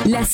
Las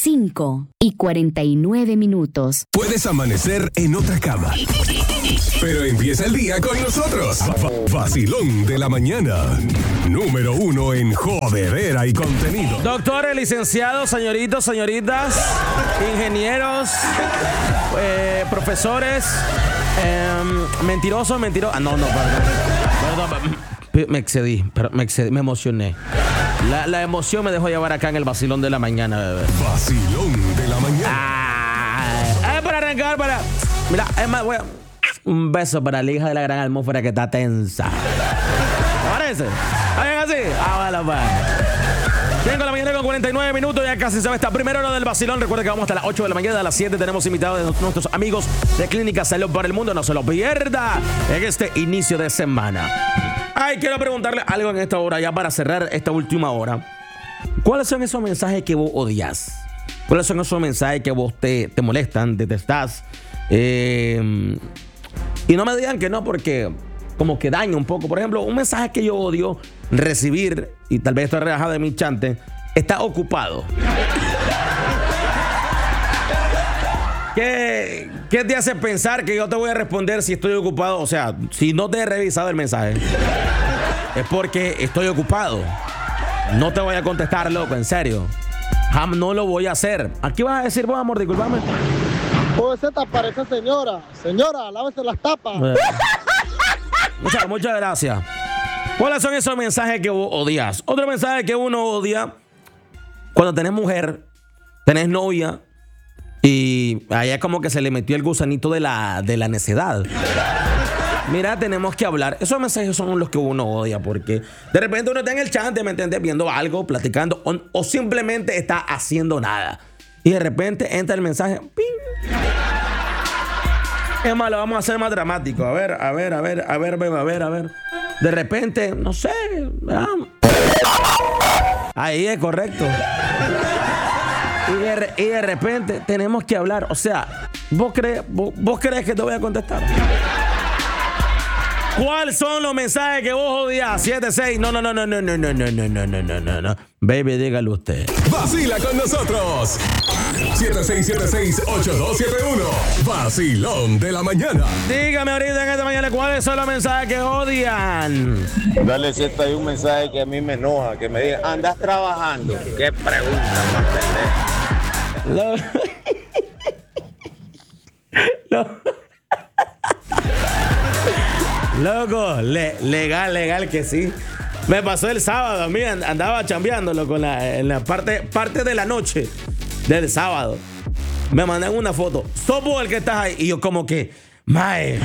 5:49. Puedes amanecer en otra cama, pero empieza el día con nosotros. Vacilón de la mañana. Número 1 en jodedera y contenido. Doctores, licenciados, señoritos, señoritas, ingenieros, profesores, mentirosos. No, perdón. Me excedí, me emocioné. La emoción me dejó llevar acá en el vacilón de la mañana, bebé. Vacilón de la mañana. Para arrancar, mira, es más, un beso para la hija de la gran atmósfera que está tensa. ¿Te parece? ¿Hagan así? Bueno, pues. 5 de la mañana con 49 minutos, ya casi se va esta primera hora del vacilón. Recuerda que vamos hasta las 8 de la mañana, a las 7 tenemos invitados de nuestros amigos de Clínica Salud para el Mundo. No se lo pierda en este inicio de semana. Quiero preguntarle algo en esta hora, ya para cerrar esta última hora. ¿Cuáles son esos mensajes que vos odias? ¿Cuáles son esos mensajes que vos te molestan, detestás? Y no me digan que no, porque como que daña un poco. Por ejemplo, un mensaje que yo odio recibir, y tal vez estoy relajado de mi chante, está ocupado. ¿Qué te hace pensar que yo te voy a responder si estoy ocupado? O sea, si no te he revisado el mensaje, es porque estoy ocupado. No te voy a contestar, loco, en serio. No lo voy a hacer. ¿Aquí vas a decir vos, amor? Disculpame. Puede ser para esa señora. Señora, lávese las tapas. Muchas gracias. ¿Cuáles son esos mensajes que vos odias? Otro mensaje que uno odia cuando tenés mujer, tenés novia, y allá como que se le metió el gusanito de la necedad. Mira, tenemos que hablar. Esos mensajes son los que uno odia, porque de repente uno está en el chante, ¿me entiendes? Viendo algo, platicando, o simplemente está haciendo nada. Y de repente entra el mensaje. ¡Ping! Es más, lo vamos a hacer más dramático. A ver. De repente, no sé. Ahí es correcto. Y de repente tenemos que hablar. O sea, ¿vos crees que te voy a contestar? ¿Cuáles son los mensajes que vos odias? 76. No. Baby, dígalo usted. Vacila con nosotros. 7676-8271. Vacilón de la mañana. Dígame ahorita en esta mañana cuáles son los mensajes que odian. Dale, si hay un mensaje que a mí me enoja, que me diga, andas trabajando. ¿Qué pregunta, Loco, legal que sí. Me pasó el sábado, a mí andaba chambeando, loco, en la parte de la noche del sábado. Me mandan una foto. ¿Sos vos el que estás ahí? Y yo como que, mae.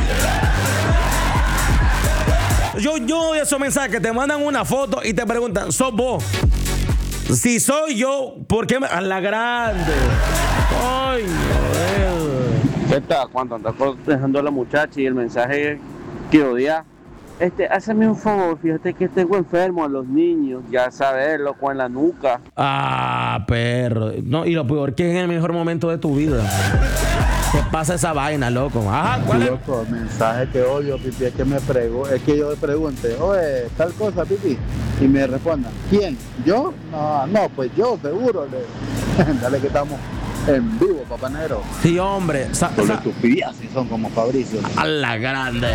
Yo odio esos mensajes que te mandan una foto y te preguntan, ¿sos vos? Si soy yo, ¿por qué a la grande? Ay, ¿Qué tal? Cuando andas dejando a la muchacha y el mensaje que odia, hazme un favor, fíjate que tengo enfermo a los niños, ya sabes, loco, en la nuca. Perro. No, y lo peor que es en el mejor momento de tu vida. ¿Qué pasa esa vaina, loco? Ajá, ¿cuál es? Loco, mensaje que odio, pipi, es que yo le pregunte, oye, tal cosa, pipi, y me respondan, ¿quién? ¿Yo? No, pues yo, seguro. Dale que estamos en vivo, papá negro. Sí, hombre. Con estupidez, si son como Fabricio. A la grande.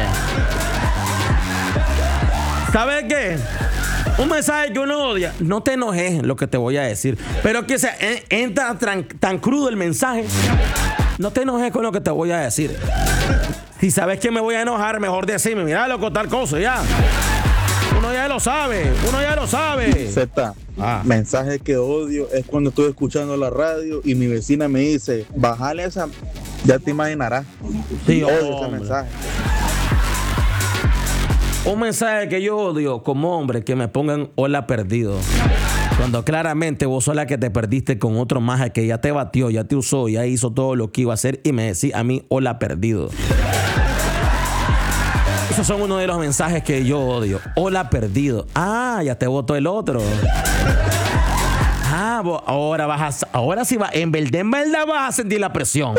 ¿Sabes qué? Un mensaje que uno odia. No te enojes lo que te voy a decir, pero que entra tan crudo el mensaje. No te enojes con lo que te voy a decir. Si sabes que me voy a enojar, mejor decirme, mira, loco, tal cosa, ya. Uno ya lo sabe. Z, mensaje que odio es cuando estoy escuchando la radio y mi vecina me dice, bájale esa, ya te imaginarás. Sí, odio ese mensaje. Un mensaje que yo odio como hombre, que me pongan hola perdido. Cuando claramente vos sos la que te perdiste con otro maje que ya te batió, ya te usó, ya hizo todo lo que iba a hacer y me decís a mí hola perdido. Esos son uno de los mensajes que yo odio. Hola perdido. Ya te votó el otro. Vos ahora sí va. En verdad vas a sentir la presión.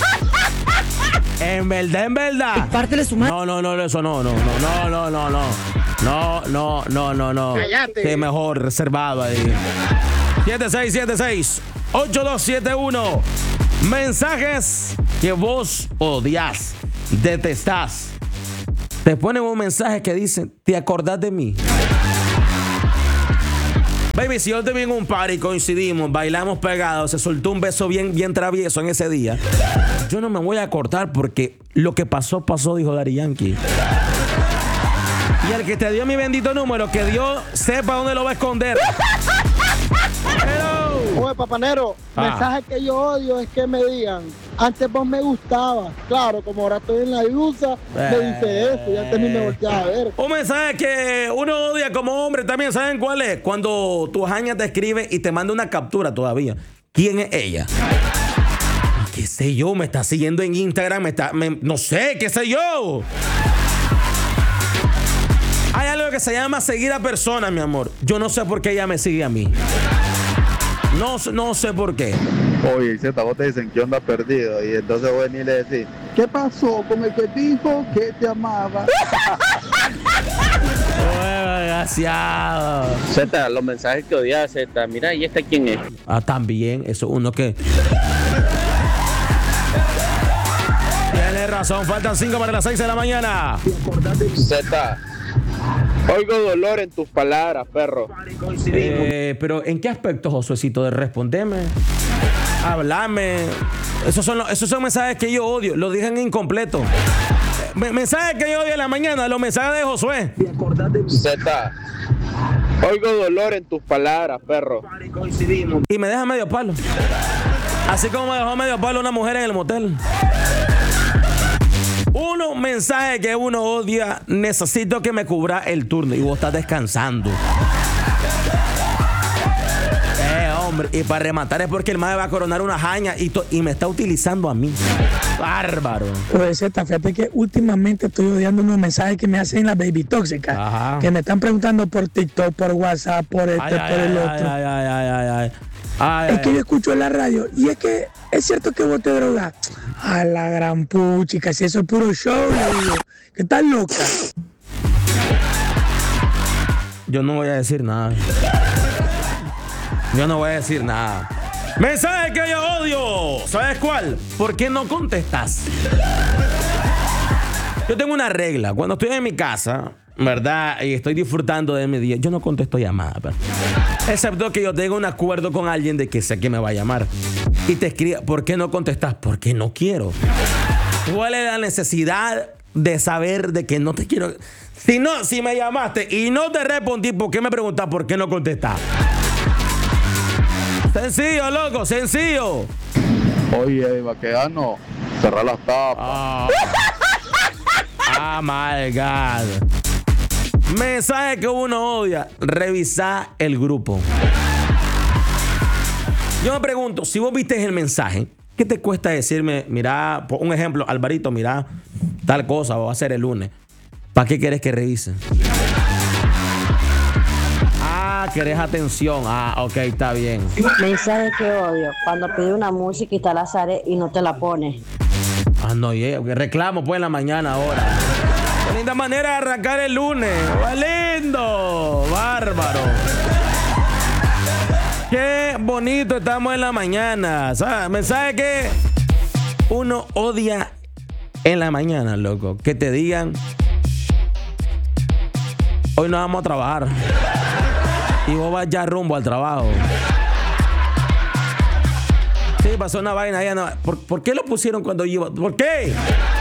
En verdad. Pártele su madre. No, eso no. No. Cállate. Que mejor reservado ahí. 7676-8271. Mensajes que vos odias, detestás. Te ponen un mensaje que dice, ¿te acordás de mí? Baby, si yo te vi en un party, coincidimos, bailamos pegados, se soltó un beso bien travieso en ese día, yo no me voy a acordar porque lo que pasó, dijo Daddy Yankee. Y el que te dio mi bendito número, que Dios sepa dónde lo va a esconder. Hello. Oye, papanero, mensaje que yo odio es que me digan, antes vos me gustabas. Claro, como ahora estoy en la ilusa, me dice eso y antes ni me volteaba a ver. Un mensaje que uno odia como hombre también, ¿saben cuál es? Cuando tu jaña te escribe y te manda una captura todavía. ¿Quién es ella? ¿Qué sé yo? Me está siguiendo en Instagram, no sé, ¿qué sé yo? Hay algo que se llama seguir a personas, mi amor. Yo no sé por qué ella me sigue a mí. No sé por qué. Oye, Z, vos te dicen que anda perdido y entonces vos venís y le decís, ¿qué pasó con el que dijo que te amaba? Desgraciado. Z, los mensajes que odias, Z. Mira, ¿y esta quién es? También, eso uno que... Tienes razón, faltan 5 para las 6 de la mañana. Z, oigo dolor en tus palabras, perro. Pero ¿en qué aspecto, Josuecito? De responderme, hablarme. Esos son mensajes que yo odio. Lo dije en incompleto. Mensajes que yo odio en la mañana, los mensajes de Josué. Z, oigo dolor en tus palabras, perro. Y me deja medio palo. Así como me dejó medio palo una mujer en el motel. Uno, mensaje que uno odia, necesito que me cubra el turno y vos estás descansando. Hombre, y para rematar es porque el mae va a coronar una jaña y me está utilizando a mí. Bárbaro. Pues Z, fíjate que últimamente estoy odiando unos mensajes que me hacen las baby tóxicas. Ajá. Que me están preguntando por TikTok, por WhatsApp, por por el otro. Es que yo escucho en la radio y es que es cierto que vos te drogas. A la gran puchica, si eso es puro show, le digo, que estás loca. Yo no voy a decir nada. Yo no voy a decir nada. Mensaje que yo odio. ¿Sabes cuál? ¿Por qué no contestas? Yo tengo una regla. Cuando estoy en mi casa, ¿verdad? Y estoy disfrutando de mi día, yo no contesto llamadas, pero... excepto que yo tengo un acuerdo con alguien de que sé que me va a llamar. Y te escribe, ¿por qué no contestas? Porque no quiero. ¿Cuál es la necesidad de saber de que no te quiero? Si me llamaste y no te respondí, ¿por qué me preguntas por qué no contestas? Sencillo, loco, sencillo. Oye, vaqueano, cerrar las tapas. My God. Mensaje que uno odia, revisar el grupo. Yo me pregunto, si vos viste el mensaje, ¿qué te cuesta decirme, mira, por un ejemplo, Alvarito, mira, tal cosa va a ser el lunes? ¿Para qué quieres que revise? ¿Querés atención? Ok, está bien. Mensaje que odio, cuando pide una música y te la sale y no te la pones. No, reclamo pues en la mañana ahora. Qué linda manera de arrancar el lunes. ¡Lindo! ¡Bárbaro! Qué bonito estamos en la mañana. ¿Sabes? Mensaje que uno odia en la mañana, loco. Que te digan, hoy no vamos a trabajar. Y vos vas ya rumbo al trabajo. Sí, pasó una vaina. Ya no. ¿Por qué lo pusieron cuando yo iba? ¿Por qué?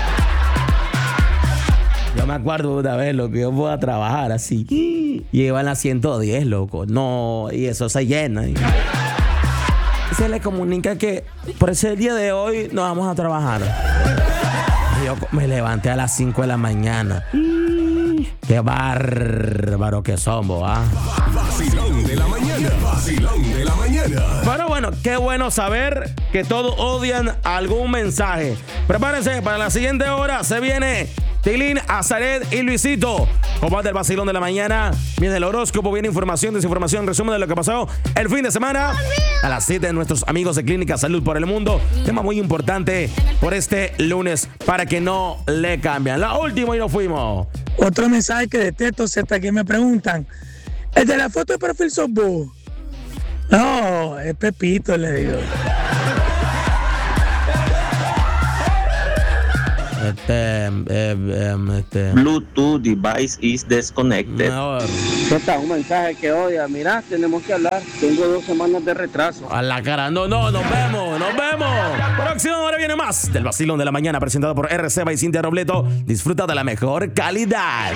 Yo me acuerdo de una vez, lo que yo voy a trabajar así. Y iban a 110, loco. No, y eso se llena. Y se le comunica que por ese día de hoy no vamos a trabajar. Y yo me levanté a las 5 de la mañana. Qué bárbaro que somos, ¿ah? Vacilón de la mañana. Vacilón de la mañana. Pero bueno, qué bueno saber que todos odian algún mensaje. Prepárense para la siguiente hora. Se viene Tilín, Azaret y Luisito. Combate el vacilón de la mañana. Viene el horóscopo, viene información, desinformación, resumen de lo que pasó el fin de semana. A las 7 de nuestros amigos de Clínica Salud por el Mundo. Tema muy importante por este lunes para que no le cambien. La última y nos fuimos. Otro mensaje que detesto, Z, que me preguntan, ¿el de la foto de perfil sos vos? No, es Pepito, le digo. Bluetooth device is disconnected. No, ¿Qué tal? Un mensaje que odia. Mira, tenemos que hablar. Tengo 2 semanas de retraso. a la cara. No, nos vemos. Próxima hora viene más del vacilón de la mañana presentado por RC by Cintia Robleto. Disfruta de la mejor calidad.